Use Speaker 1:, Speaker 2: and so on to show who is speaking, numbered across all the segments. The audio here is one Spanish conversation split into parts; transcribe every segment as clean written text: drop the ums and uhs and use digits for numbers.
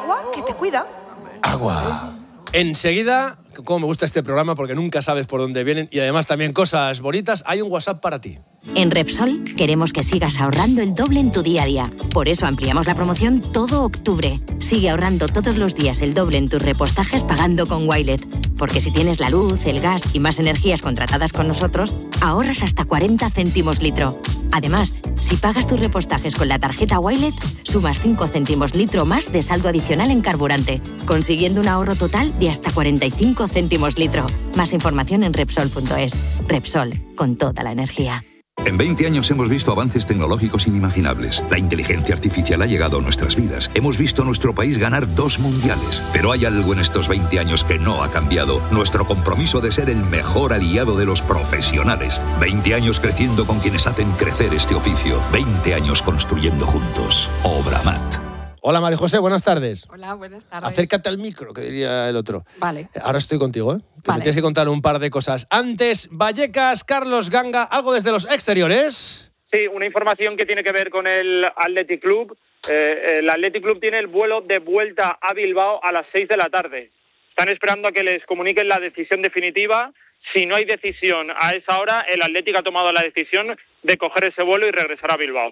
Speaker 1: agua que te cuida.
Speaker 2: Agua. Enseguida, como me gusta este programa porque nunca sabes por dónde vienen y además también cosas bonitas, hay un WhatsApp para ti.
Speaker 3: En Repsol queremos que sigas ahorrando el doble en tu día a día. Por eso ampliamos la promoción todo octubre. Sigue ahorrando todos los días el doble en tus repostajes pagando con Wilet. Porque si tienes la luz, el gas y más energías contratadas con nosotros, ahorras hasta 40 céntimos litro. Además, si pagas tus repostajes con la tarjeta Wilet, sumas 5 céntimos litro más de saldo adicional en carburante, consiguiendo un ahorro total de hasta 45 céntimos litro. Más información en Repsol.es. Repsol, con toda la energía.
Speaker 4: En 20 años hemos visto avances tecnológicos inimaginables. La inteligencia artificial ha llegado a nuestras vidas. Hemos visto a nuestro país ganar 2 mundiales. Pero hay algo en estos 20 años que no ha cambiado. Nuestro compromiso de ser el mejor aliado de los profesionales. 20 años creciendo con quienes hacen crecer este oficio. 20 años construyendo juntos. Obramat.
Speaker 2: Hola, María José, buenas tardes.
Speaker 5: Hola, buenas tardes.
Speaker 2: Acércate al micro, que diría el otro.
Speaker 5: Vale.
Speaker 2: Ahora estoy contigo, ¿eh? Que
Speaker 5: vale.
Speaker 2: Me tienes que contar un par de cosas. Antes, Vallecas, Carlos Ganga, algo desde los exteriores.
Speaker 6: Sí, una información que tiene que ver con el Athletic Club. El Athletic Club tiene el vuelo de vuelta a Bilbao a las 6 de la tarde. Están esperando a que les comuniquen la decisión definitiva. Si no hay decisión a esa hora, el Athletic ha tomado la decisión de coger ese vuelo y regresar a Bilbao.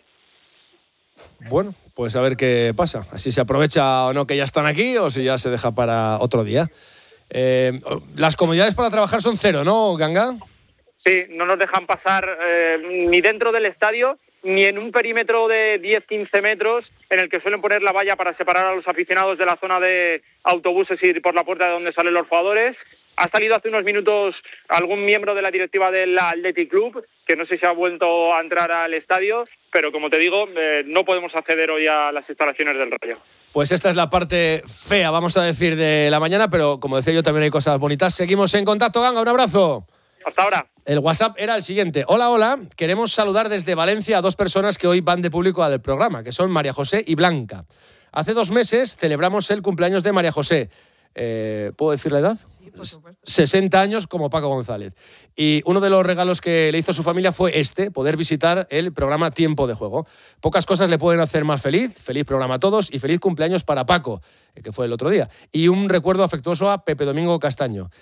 Speaker 2: Bueno, pues a ver qué pasa. Así se aprovecha o no que ya están aquí o si ya se deja para otro día. Las comodidades para trabajar son 0, ¿no, Ganga?
Speaker 6: Sí, no nos dejan pasar ni dentro del estadio ni en un perímetro de 10-15 metros en el que suelen poner la valla para separar a los aficionados de la zona de autobuses y ir por la puerta de donde salen los jugadores. Ha salido hace unos minutos algún miembro de la directiva del Athletic Club, que no sé si ha vuelto a entrar al estadio, pero como te digo, no podemos acceder hoy a las instalaciones del Rayo.
Speaker 2: Pues esta es la parte fea, vamos a decir, de la mañana, pero como decía yo, también hay cosas bonitas. Seguimos en contacto, Ganga, un abrazo.
Speaker 6: Hasta ahora.
Speaker 2: El WhatsApp era el siguiente. Hola, queremos saludar desde Valencia a 2 personas que hoy van de público al programa, que son María José y Blanca. Hace 2 meses celebramos el cumpleaños de María José. ¿Puedo decir la edad?
Speaker 5: Sí, por supuesto.
Speaker 2: 60 años como Paco González. Y uno de los regalos que le hizo su familia fue poder visitar el programa Tiempo de Juego. Pocas cosas le pueden hacer más feliz. Feliz programa a todos y feliz cumpleaños para Paco, que fue el otro día. Y un recuerdo afectuoso a Pepe Domingo Castaño.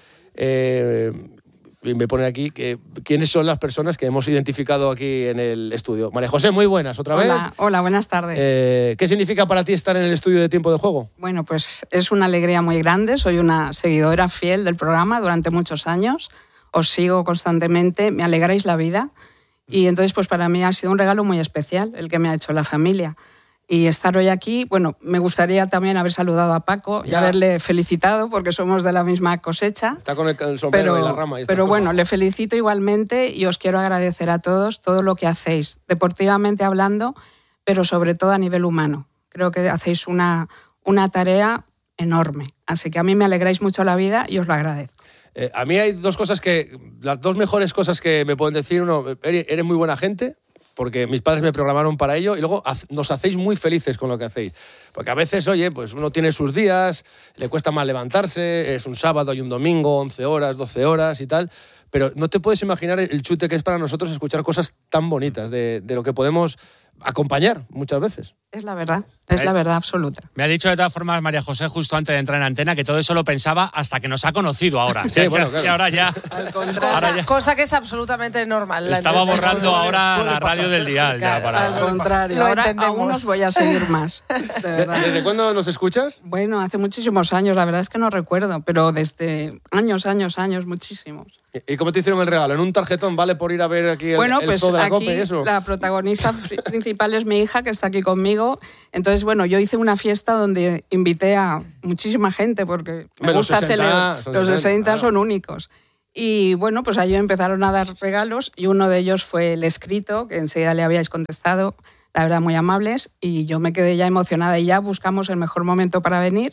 Speaker 2: Me pone aquí quiénes son las personas que hemos identificado aquí en el estudio. María José, muy buenas, otra vez.
Speaker 5: Hola, buenas tardes.
Speaker 2: ¿Qué significa para ti estar en el estudio de Tiempo de Juego?
Speaker 5: Bueno, pues es una alegría muy grande. Soy una seguidora fiel del programa durante muchos años. Os sigo constantemente, me alegráis la vida. Y entonces, pues para mí ha sido un regalo muy especial el que me ha hecho la familia. Y estar hoy aquí, bueno, me gustaría también haber saludado a Paco y haberle felicitado porque somos de la misma cosecha.
Speaker 2: Está con el sombrero y la rama.
Speaker 5: Pero bueno, le felicito igualmente y os quiero agradecer a todos todo lo que hacéis, deportivamente hablando, pero sobre todo a nivel humano. Creo que hacéis una tarea enorme. Así que a mí me alegráis mucho la vida y os lo agradezco.
Speaker 2: A mí hay 2 cosas las 2 mejores cosas que me pueden decir. Uno, eres muy buena gente, porque mis padres me programaron para ello, y luego nos hacéis muy felices con lo que hacéis. Porque a veces, oye, pues uno tiene sus días, le cuesta más levantarse, es un sábado y un domingo, 11 horas, 12 horas y tal, pero no te puedes imaginar el chute que es para nosotros escuchar cosas tan bonitas de lo que podemos acompañar muchas veces.
Speaker 5: Es la verdad absoluta.
Speaker 7: Me ha dicho de todas formas María José justo antes de entrar en antena que todo eso lo pensaba hasta que nos ha conocido ahora.
Speaker 2: Sí, bueno, claro.
Speaker 7: Y ahora ya.
Speaker 5: Al contrario.
Speaker 1: Cosa que es absolutamente normal.
Speaker 7: Estaba borrando ahora la radio del dial. Ya para...
Speaker 5: Al contrario,
Speaker 1: Lo
Speaker 5: ahora
Speaker 1: entendemos.
Speaker 5: aún os voy a seguir más. De verdad.
Speaker 2: ¿Desde cuándo nos escuchas?
Speaker 5: Bueno, hace muchísimos años, la verdad es que no recuerdo, pero desde años, muchísimos.
Speaker 2: ¿Y cómo te hicieron el regalo? ¿En un tarjetón vale por ir a ver aquí el
Speaker 5: Pues
Speaker 2: show de la
Speaker 5: aquí
Speaker 2: COPE y eso?
Speaker 5: la protagonista principal es mi hija, que está aquí conmigo. Entonces, bueno, yo hice una fiesta donde invité a muchísima gente, porque me gusta celebrar. Los 60 claro. Son únicos. Y bueno, pues allí empezaron a dar regalos y uno de ellos fue el escrito, que enseguida le habíais contestado, la verdad muy amables, y yo me quedé ya emocionada y ya buscamos el mejor momento para venir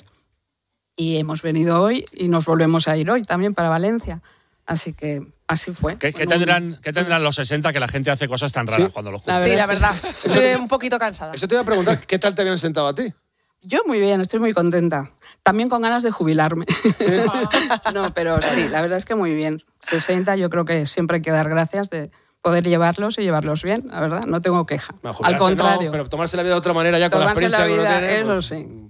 Speaker 5: y hemos venido hoy y nos volvemos a ir hoy también para Valencia. Así que así fue.
Speaker 7: ¿Qué tendrán los 60 que la gente hace cosas tan raras cuando los juntan?
Speaker 1: Sí, la verdad. Estoy un poquito cansada.
Speaker 2: Eso te iba a preguntar, ¿qué tal te habían sentado a ti?
Speaker 5: Yo muy bien, estoy muy contenta. También con ganas de jubilarme. ¿Sí? No, pero sí, la verdad es que muy bien. 60 yo creo que siempre hay que dar gracias de poder llevarlos y llevarlos bien, la verdad, no tengo queja. Al contrario.
Speaker 2: No, pero tomarse la vida de otra manera ya con la experiencia
Speaker 5: la vida,
Speaker 2: que uno tiene,
Speaker 5: eso sí,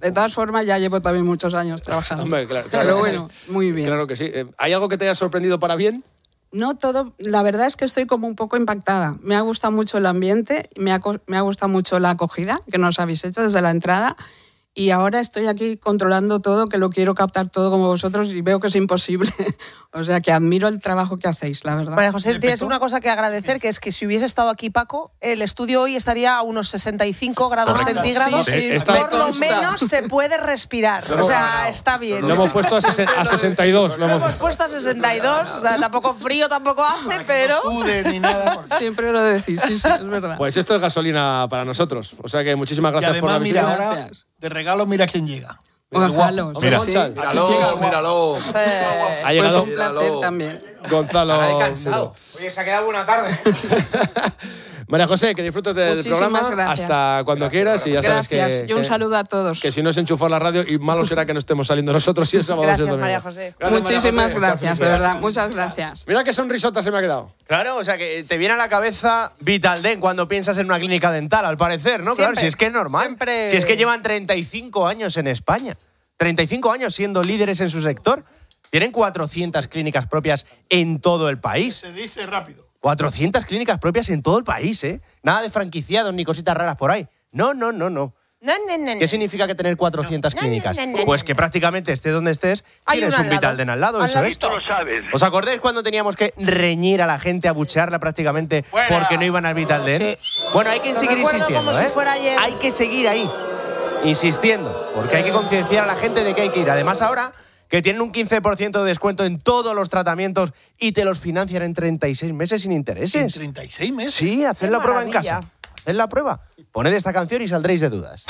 Speaker 5: De todas formas, ya llevo también muchos años trabajando.
Speaker 2: Hombre, claro,
Speaker 5: pero bueno, muy bien.
Speaker 2: Claro que sí. ¿Hay algo que te haya sorprendido para bien?
Speaker 5: No todo, la verdad es que estoy como un poco impactada. Me ha gustado mucho el ambiente, me ha gustado mucho la acogida que nos habéis hecho desde la entrada. Y ahora estoy aquí controlando todo, que lo quiero captar todo como vosotros y veo que es imposible. O sea, que admiro el trabajo que hacéis, la verdad.
Speaker 1: María José, tienes una cosa que agradecer, que es que si hubiese estado aquí Paco, el estudio hoy estaría a unos 65 grados centígrados.
Speaker 5: Sí,
Speaker 1: por lo menos se puede respirar. O sea, está bien.
Speaker 2: Lo hemos puesto a 62.
Speaker 1: Lo hemos puesto a 62. O sea, tampoco frío tampoco hace, pero...
Speaker 8: No sude ni nada.
Speaker 5: Siempre lo decís, sí, es verdad.
Speaker 2: Pues esto es gasolina para nosotros. O sea que muchísimas gracias
Speaker 8: además,
Speaker 2: por la visita.
Speaker 8: Mira, ahora, de regalo, mira quién llega.
Speaker 5: Gonzalo.
Speaker 2: Mira,
Speaker 5: Sí.
Speaker 9: Míralo.
Speaker 2: Ha llegado
Speaker 5: Pues un placer también.
Speaker 2: Gonzalo.
Speaker 9: Cansado. Oye, se ha quedado buena tarde.
Speaker 2: María José, que disfrutes del
Speaker 5: Muchísimas
Speaker 2: programa
Speaker 5: gracias.
Speaker 2: hasta cuando quieras y ya sabes
Speaker 5: Gracias. Y un saludo a todos.
Speaker 2: que si no es enchufar la radio y malo será que no estemos saliendo nosotros y el sábado.
Speaker 1: Gracias, María José.
Speaker 5: Muchísimas gracias, de verdad. Muchas gracias.
Speaker 2: Mira qué sonrisota se me ha quedado.
Speaker 9: Claro, o sea, que te viene a la cabeza Vitaldent cuando piensas en una clínica dental, al parecer, ¿no?
Speaker 1: Siempre,
Speaker 9: Claro, si es que es normal.
Speaker 1: siempre.
Speaker 9: Si es que llevan 35 años en España. 35 años siendo líderes en su sector. Tienen 400 clínicas propias en todo el país.
Speaker 8: Se dice rápido.
Speaker 9: 400 clínicas propias en todo el país, ¿eh? Nada de franquiciados ni cositas raras por ahí. No. ¿Qué significa que tener 400 clínicas? Pues que prácticamente estés donde estés,
Speaker 1: Hay
Speaker 9: tienes
Speaker 1: una
Speaker 9: un
Speaker 1: al lado.
Speaker 9: Vitaldent al lado.
Speaker 1: Al
Speaker 9: ¿Eso es?
Speaker 1: ladito.
Speaker 9: ¿Os acordáis cuando teníamos que reñir a la gente, abuchearla prácticamente porque no iban al Vitaldent?
Speaker 1: Sí.
Speaker 9: Bueno, hay que
Speaker 1: Lo
Speaker 9: seguir
Speaker 1: recuerdo
Speaker 9: insistiendo,
Speaker 1: como si
Speaker 9: ¿eh?
Speaker 1: fuera ayer.
Speaker 9: Hay que seguir ahí, insistiendo, porque hay que concienciar a la gente de que hay que ir. Además, ahora que tienen un 15% de descuento en todos los tratamientos y te los financian en 36 meses sin
Speaker 8: ¿En
Speaker 9: intereses.
Speaker 8: 36 meses?
Speaker 9: Sí, haced
Speaker 1: Qué
Speaker 9: la prueba en
Speaker 1: maravilla.
Speaker 9: casa. Haced la prueba. Poned esta canción y saldréis de dudas.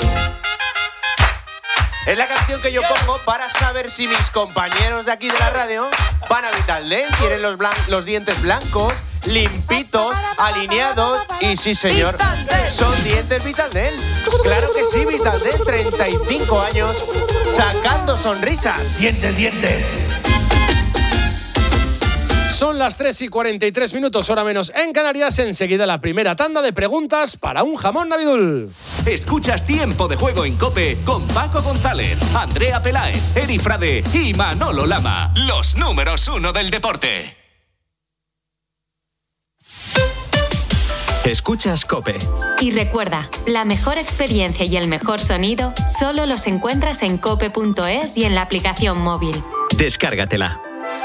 Speaker 9: Es la canción que yo pongo para saber si mis compañeros de aquí de la radio van a Vitaldent, tienen los dientes blancos, limpitos, alineados y sí, señor,
Speaker 1: Vitaldent.
Speaker 9: son dientes Vitaldent. Claro que sí, Vitaldent, 35 años sacando sonrisas.
Speaker 8: Dientes.
Speaker 2: Son las 3:43, hora menos en Canarias. Enseguida la primera tanda de preguntas para un jamón navidul.
Speaker 10: Escuchas Tiempo de Juego en COPE con Paco González, Andrea Peláez, Eri Frade y Manolo Lama. Los números 1 del deporte. Escuchas COPE.
Speaker 11: Y recuerda, la mejor experiencia y el mejor sonido solo los encuentras en cope.es y en la aplicación móvil.
Speaker 10: Descárgatela.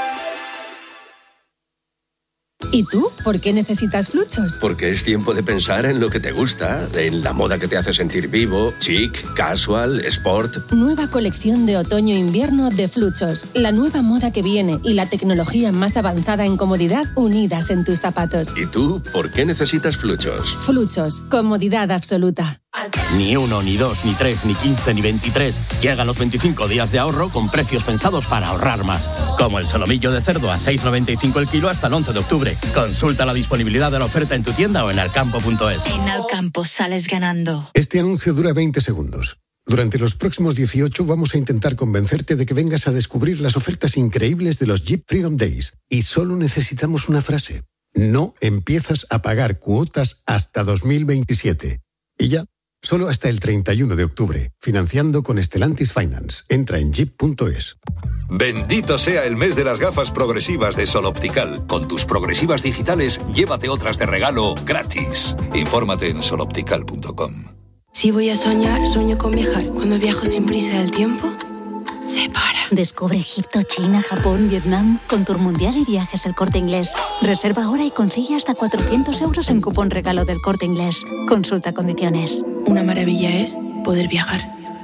Speaker 12: ¿Y tú? ¿Por qué necesitas Fluchos?
Speaker 13: Porque es tiempo de pensar en lo que te gusta, en la moda que te hace sentir vivo, chic, casual, sport.
Speaker 12: Nueva colección de otoño-invierno de Fluchos. La nueva moda que viene y la tecnología más avanzada en comodidad unidas en tus zapatos.
Speaker 13: ¿Y tú? ¿Por qué necesitas Fluchos?
Speaker 12: Fluchos. Comodidad absoluta.
Speaker 14: Ni 1, ni 2, ni 3, ni 15, ni 23. Llegan los 25 días de ahorro con precios pensados para ahorrar más. Como el solomillo de cerdo a 6,95 el kilo hasta el 11 de octubre. Consulta la disponibilidad de la oferta en tu tienda o en alcampo.es.
Speaker 15: En Alcampo sales ganando.
Speaker 16: Este anuncio dura 20 segundos. Durante los próximos 18 vamos a intentar convencerte de que vengas a descubrir las ofertas increíbles de los Jeep Freedom Days. Y solo necesitamos una frase. No empiezas a pagar cuotas hasta 2027. Y ya. Solo hasta el 31 de octubre, financiando con Stellantis Finance. Entra en jeep.es.
Speaker 4: Bendito sea el mes de las gafas progresivas de Sol Optical. Con tus progresivas digitales, llévate otras de regalo gratis. Infórmate en soloptical.com.
Speaker 15: Si voy a soñar, sueño con viajar. Cuando viajo sin prisa del tiempo, se para.
Speaker 3: Descubre Egipto, China, Japón, Vietnam con Tour Mundial y Viajes El Corte Inglés. Reserva ahora y consigue hasta 400 euros en cupón regalo del Corte Inglés. Consulta condiciones.
Speaker 15: Una maravilla es poder viajar.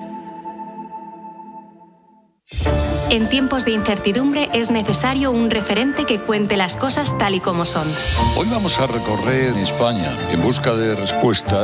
Speaker 11: En tiempos de incertidumbre es necesario un referente que cuente las cosas tal y como son.
Speaker 17: Hoy vamos a recorrer España en busca de respuestas